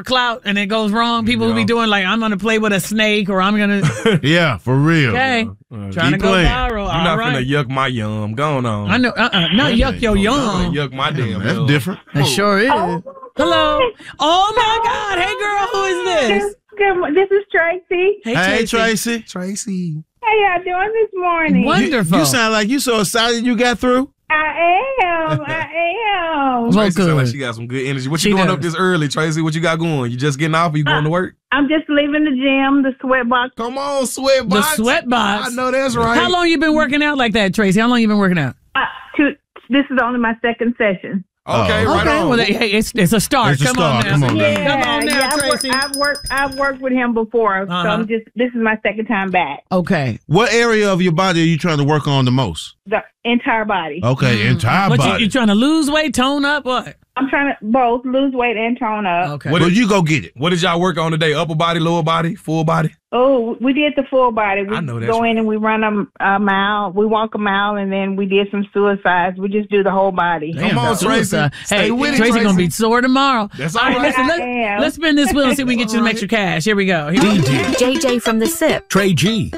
clout and it goes wrong. People will be doing like, I'm going to play with a snake or I'm going to. Yeah, for real. Okay. Trying to go viral. You're not finna yuck my yum. Going on. I know. Not yuck your yum. Yuck my damn That's yum. different. It sure is. Hello. Oh, my God. Hey, girl. Who is this? Good. This is Tracy. Hey, Tracy. Tracy. How y'all doing this morning? Wonderful. You sound like you so excited you got through. I am. Well, Tracy sound like good. she got some good energy. What She you doing does. up this early, Tracy? What you got going? You just getting off or you going to work? I'm just leaving the gym, the sweat box. Come on, sweat The box. sweat box. I know that's right. How long you been working out like that, Tracy? How long you been working out? This is only my second session. Okay, right Okay, on. well, hey, it's a start. It's a Come start. on Come now. on now. Come on now, Tracy. I've worked with him before, so Uh-huh. this is my second time back. Okay. What area of your body are you trying to work on the most? The entire body. Okay, entire What body. you trying to lose weight, tone up, what? I'm trying to both lose weight and tone up. Okay. Well, you go get it. What did y'all work on today? Upper body, lower body, full body? Oh, we did the full body. We I know that's go in and we run a mile. We walk a mile, and then we did some suicides. We just do the whole body. Come on, Tracy. Hey, Stay with it, Tracy Tracy. gonna be sore tomorrow. That's all all right. right. Listen, I am. let's spin this wheel and see if we can get you some extra cash. Here we go. JJ from the SIP. Trey G.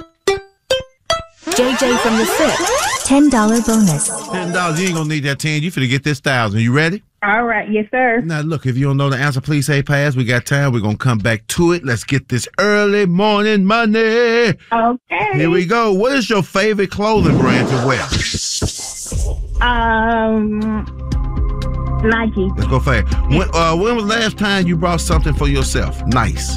JJ from the SIP. $10 bonus. $10. You ain't gonna need that 10. You finna get this 1,000. You ready? All right, yes, sir. Now, look, if you don't know the answer, please say pass. We got time. We're going to come back to it. Let's get this early morning money. Okay. Here we go. What is your favorite clothing brand to wear? Nike. Let's go fast. When was the last time you bought something for yourself? Nice.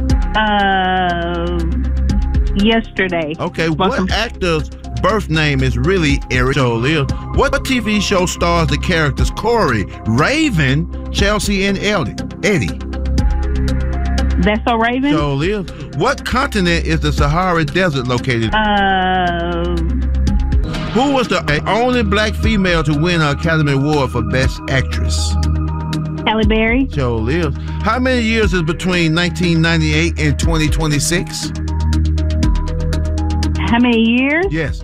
Yesterday. Okay, what actor's birth name is really Eric Jolie? What TV show stars the characters Corey, Raven, Chelsea, and Eddie? That's so Raven? Jolie. What continent is the Sahara Desert located? Who was the only black female to win an Academy Award for Best Actress? Halle Berry. Jolie. How many years is between 1998 and 2026? How many years? Yes.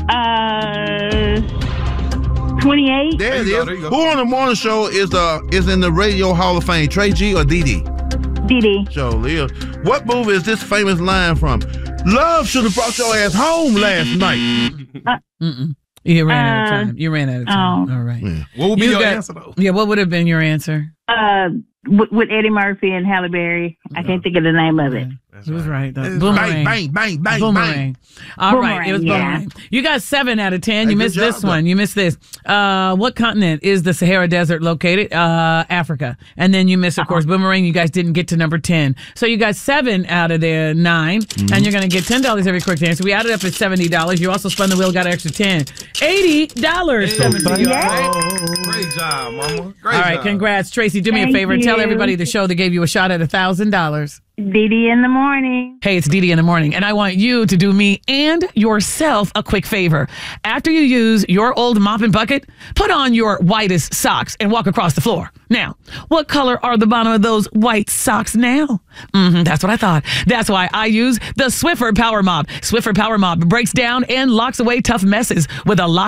28. There it you is. go, there you go. Who on the morning show is in the Radio Hall of Fame? Trey G or Dee Dee? Dee Dee. Jolie. What movie is this famous line from? Love should have brought your ass home last night. You ran out of time. You ran out of time. All right. Yeah. What would be your answer, though? Yeah, what would have been your answer? With Eddie Murphy and Halle Berry. I can't think of the name of it. He was right. Bang, Boomerang. bang, bang, bang, Boomerang. bang. All right, it was Boomerang, Boomerang. You got 7 out of 10. Hey, You good missed this job, one. You missed this. What continent is the Sahara Desert located? Africa. And then you missed, of course, Boomerang. You guys didn't get to number 10. So you got 7 out of the 9, and you're going to get $10 every correct answer. We added up at $70. You also spun the wheel, got an extra 10. $80 coming to you. All right? Great job, mama. Great All right, job. congrats. Tracy, do me a Thank favor. Tell you. everybody the show that gave you a shot at $1,000. Dee Dee in the morning. Hey, it's Dee Dee in the morning, and I want you to do me and yourself a quick favor. After you use your old mop and bucket, put on your whitest socks and walk across the floor. Now, what color are the bottom of those white socks now? That's what I thought. That's why I use the Swiffer Power Mop. Swiffer Power Mop breaks down and locks away tough messes with a lock